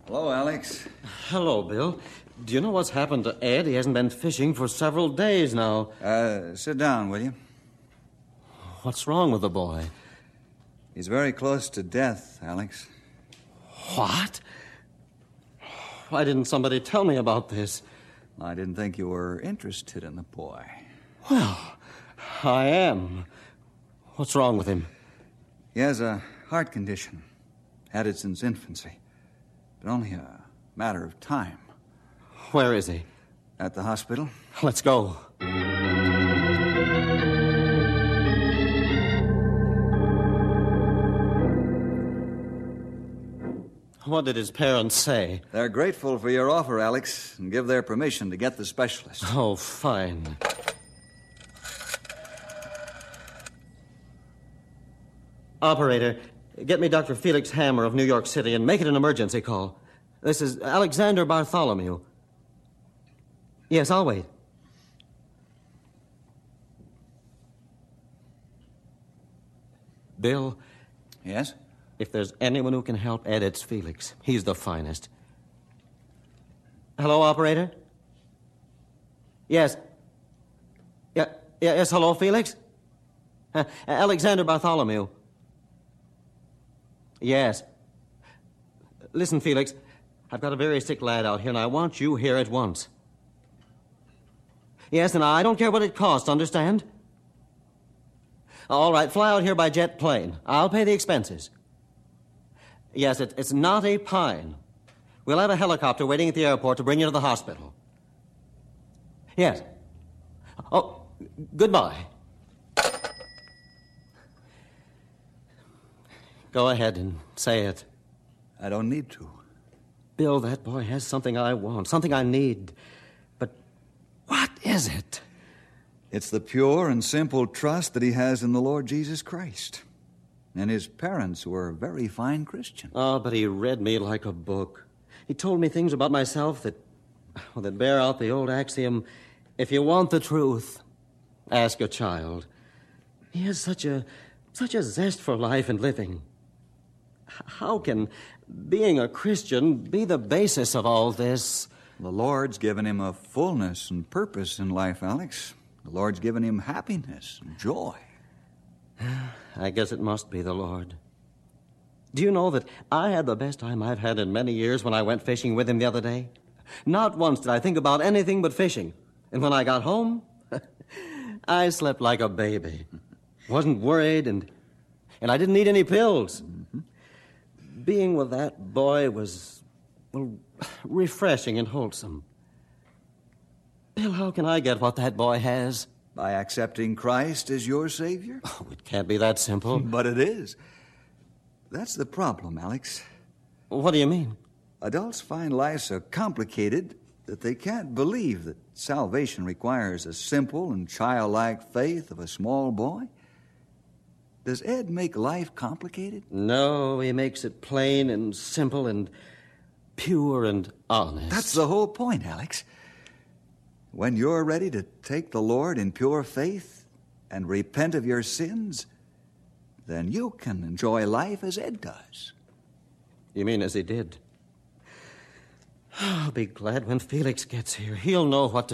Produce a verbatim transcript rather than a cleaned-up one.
Hello, Alex. Hello, Bill. Do you know what's happened to Ed? He hasn't been fishing for several days now. Uh, sit down, will you? What's wrong with the boy? He's very close to death, Alex. What? Why didn't somebody tell me about this? I didn't think you were interested in the boy. Well, I am. What's wrong with him? He has a heart condition. Had it since infancy. But only a matter of time. Where is he? At the hospital. Let's go. What did his parents say? They're grateful for your offer, Alex, and give their permission to get the specialist. Oh, fine. Operator, get me Doctor Felix Hammer of New York City and make it an emergency call. This is Alexander Bartholomew. Yes, I'll wait. Bill? Yes? If there's anyone who can help Ed, it's Felix. He's the finest. Hello, operator? Yes. Yeah, yeah, yes, hello, Felix? Uh, Alexander Bartholomew. Yes. Listen, Felix, I've got a very sick lad out here, and I want you here at once. Yes, and I don't care what it costs, understand? All right, fly out here by jet plane. I'll pay the expenses. Yes, it, it's Knotty Pine. We'll have a helicopter waiting at the airport to bring you to the hospital. Yes. Oh, goodbye. Go ahead and say it. I don't need to. Bill, that boy has something I want, something I need. But what is it? It's the pure and simple trust that he has in the Lord Jesus Christ. And his parents were very fine Christians. Oh, but he read me like a book. He told me things about myself that, well, that bear out the old axiom, if you want the truth, ask a child. He has such a, such a zest for life and living. How can being a Christian be the basis of all this? The Lord's given him a fullness and purpose in life, Alex. The Lord's given him happiness and joy. I guess it must be the Lord. Do you know that I had the best time I've had in many years when I went fishing with him the other day? Not once did I think about anything but fishing. And when I got home, I slept like a baby. Wasn't worried, and and I didn't need any pills. Mm-hmm. Being with that boy was, well, refreshing and wholesome. Bill, how can I get what that boy has? By accepting Christ as your Savior? Oh, it can't be that simple. But it is. That's the problem, Alex. What do you mean? Adults find life so complicated that they can't believe that salvation requires a simple and childlike faith of a small boy. Does Ed make life complicated? No, he makes it plain and simple and pure and honest. That's the whole point, Alex. When you're ready to take the Lord in pure faith and repent of your sins, then you can enjoy life as Ed does. You mean as he did? I'll be glad when Felix gets here. He'll know what to